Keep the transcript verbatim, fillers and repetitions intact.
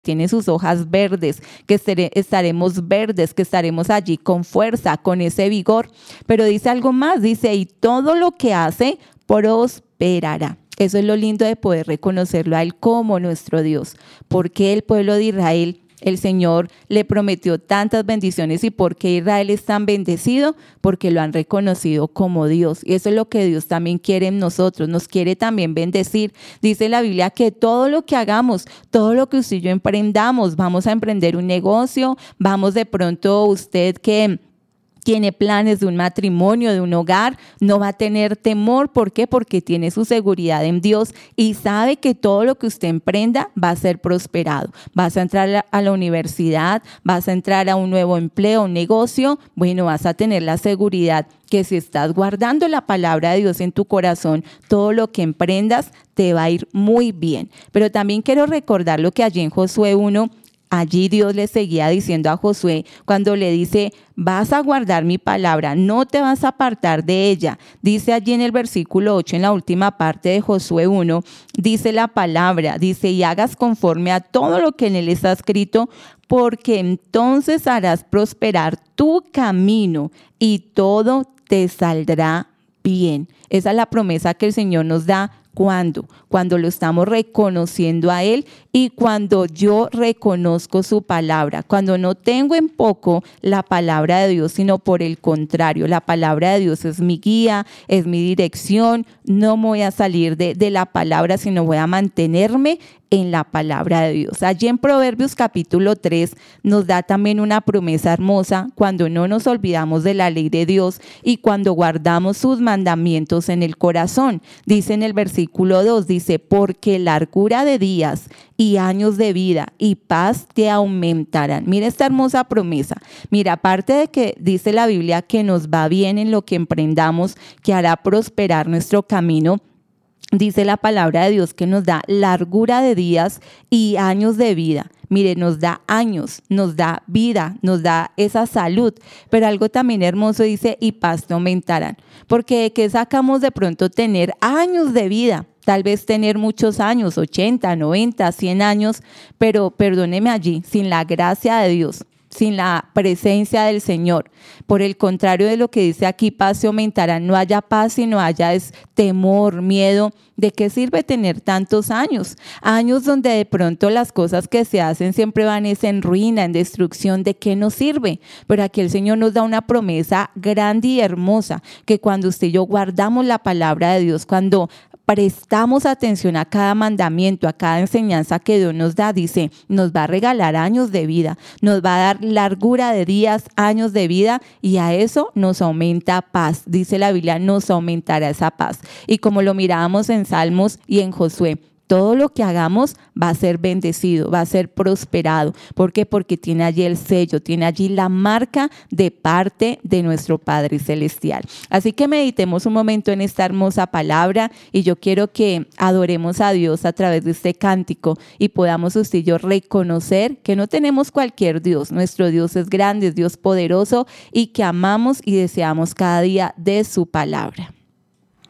tiene sus hojas verdes, que estaremos verdes, que estaremos allí con fuerza, con ese vigor. Pero dice algo más, dice, y todo lo que hace prosperará. Eso es lo lindo de poder reconocerlo a Él como nuestro Dios. Porque el pueblo de Israel, el Señor le prometió tantas bendiciones. ¿Y por qué Israel es tan bendecido? Porque lo han reconocido como Dios. Y eso es lo que Dios también quiere en nosotros. Nos quiere también bendecir. Dice la Biblia que todo lo que hagamos, todo lo que usted y yo emprendamos, vamos a emprender un negocio, vamos de pronto usted que tiene planes de un matrimonio, de un hogar, no va a tener temor. ¿Por qué? Porque tiene su seguridad en Dios y sabe que todo lo que usted emprenda va a ser prosperado. Vas a entrar a la universidad, vas a entrar a un nuevo empleo, un negocio. Bueno, vas a tener la seguridad que si estás guardando la palabra de Dios en tu corazón, todo lo que emprendas te va a ir muy bien. Pero también quiero recordar lo que allí en Josué uno, allí Dios le seguía diciendo a Josué cuando le dice, vas a guardar mi palabra, no te vas a apartar de ella. Dice allí en el versículo ocho, en la última parte de Josué uno, dice la palabra, dice, y hagas conforme a todo lo que en él está escrito, porque entonces harás prosperar tu camino y todo te saldrá bien. Esa es la promesa que el Señor nos da. ¿Cuándo? Cuando lo estamos reconociendo a Él y cuando yo reconozco su palabra, cuando no tengo en poco la palabra de Dios, sino por el contrario, la palabra de Dios es mi guía, es mi dirección, no me voy a salir de, de la palabra, sino voy a mantenerme en la palabra de Dios. Allí en Proverbios capítulo tres nos da también una promesa hermosa cuando no nos olvidamos de la ley de Dios y cuando guardamos sus mandamientos en el corazón. Dice en el versículo dos, dice, porque largura de días y años de vida y paz te aumentarán. Mira esta hermosa promesa. Mira, aparte de que dice la Biblia que nos va bien en lo que emprendamos, que hará prosperar nuestro camino, dice la palabra de Dios que nos da largura de días y años de vida. Mire, nos da años, nos da vida, nos da esa salud. Pero algo también hermoso dice, y paz te aumentarán. Porque ¿de qué sacamos de pronto tener años de vida? Tal vez tener muchos años, ochenta, noventa, cien años, pero perdóneme allí, sin la gracia de Dios, sin la presencia del Señor. Por el contrario de lo que dice aquí, paz se aumentará. No haya paz, sino haya es temor, miedo. ¿De qué sirve tener tantos años? Años donde de pronto las cosas que se hacen siempre van en ruina, en destrucción. ¿De qué nos sirve? Pero aquí el Señor nos da una promesa grande y hermosa, que cuando usted y yo guardamos la palabra de Dios, cuando prestamos atención a cada mandamiento, a cada enseñanza que Dios nos da, dice, nos va a regalar años de vida, nos va a dar largura de días, años de vida, y a eso nos aumenta paz. Dice la Biblia, nos aumentará esa paz. Y como lo mirábamos en Salmos y en Josué, todo lo que hagamos va a ser bendecido, va a ser prosperado. ¿Por qué? Porque tiene allí el sello, tiene allí la marca de parte de nuestro Padre Celestial. Así que meditemos un momento en esta hermosa palabra y yo quiero que adoremos a Dios a través de este cántico y podamos usted y yo reconocer que no tenemos cualquier Dios. Nuestro Dios es grande, es Dios poderoso y que amamos y deseamos cada día de su palabra.